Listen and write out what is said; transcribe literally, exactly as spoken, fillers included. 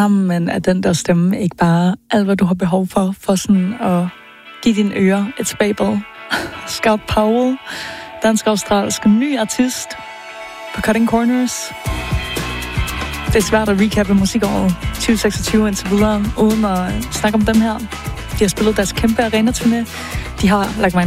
varmen af den der stemme ikke bare alt, hvad du har behov for, for sådan at give dine ører et spabel. Scott Powell, dansk-australsk ny artist på Cutting Corners. Det er svært at recappe musikåret tyve seksogtyve indtil videre, uden at snakke om dem her. De har spillet deres kæmpe arena-turné. De har lagt mig